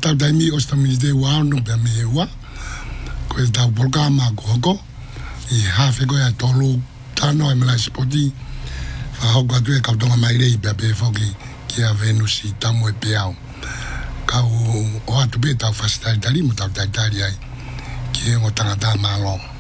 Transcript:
tau taimi o stamini te wao no pe me wa. Ko e tau polka ma koko. I hafe ko ya tolu tano e mala spoti. Fa hoko atu e kautonga mai rei pe pe foki ki a Venus i tamu e peau. Kau o atu pe tau fasitari tari mo tau taitari ai. Ki e ngo tangata malo.